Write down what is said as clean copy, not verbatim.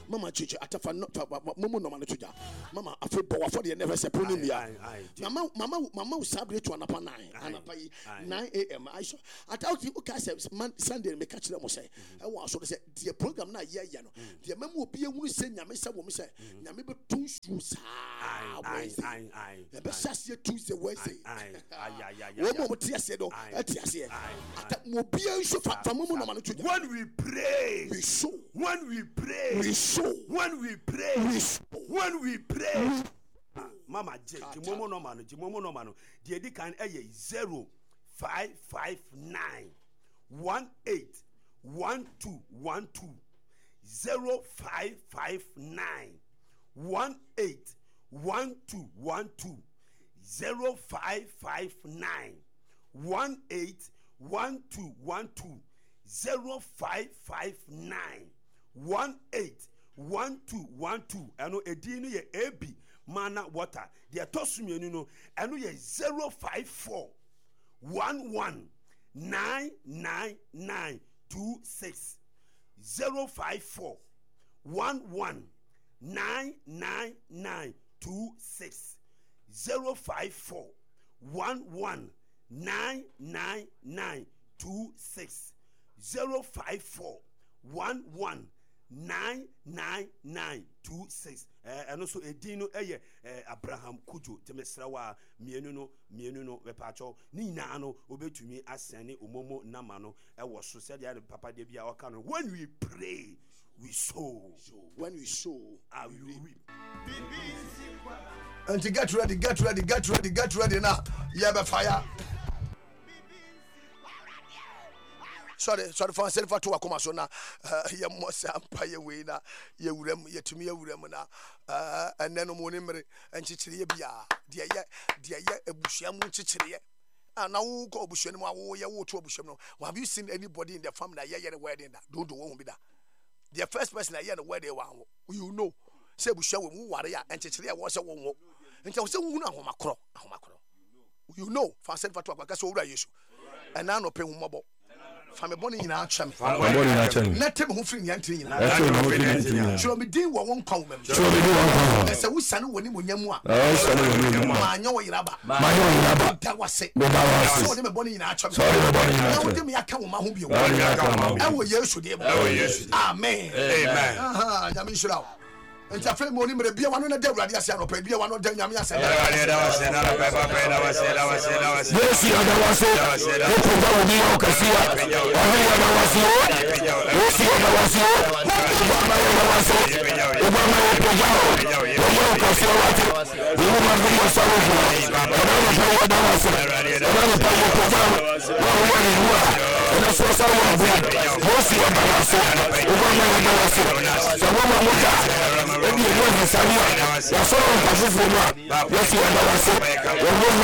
mama chichi atafa mumu no mane tuja mama afi bo for the never say puni ya mama usabre to anapa 9 a.m. I saw atauti uka say Sunday me catch them say e won so say the program na ye no the mama obi ehunu say nyame say wo me say nyame be tun su sa be sase Tuesday Wednesday wo mo tiase do tiase ata mo obi enso fa mumu no mane tuja. When we pray we show, when we pray we show, when we pray we show, when we pray Mama J Jimomo no mano the edi kan eye 0559 18 1212 0559 18 1212 0559 18 1212 0559 18 1212 eno edinu ye AB mana water the tosumienu no eno ye 054 11 99926 054 11 99926 054 11 99926 054 11 99926 and so edino eye Abraham Kujo temesrawa mienu no wepacho ni na no obetumi asane omomo namano e wo so said ya papa de bia waka no when we pray we sow when we sow we reap. And to get ready now. You have a fire. Sorry for myself to akoma so na ye mosa ampa we na ye wurem yetumi ye wurem na enne no mo ni mere enchichire ye bia de ye ebusua mu enchichire ye na wo ko obusua ni mo wo ye wo to obusua no have you seen anybody in the family that ye the wedding that don't do won be that the first person that ye the wedding wa you know say obusua we mu ware ya enchichire ye wo se won wo nti wo se hu na ahomakro you know for myself to akaka so wura Yesu and na no pe hu mobo Family born in our cham. Let him who free Yantin. Show me deal one pound. As a son when you know, I know Yaba. That was it. I saw them born in our cham. I told them I come home. I will use to them. Amen. Amen. Yamishra. And the friend morning may be one on the devil. I said, no, be one on the Yamia said, yes, you know, I said, Yes,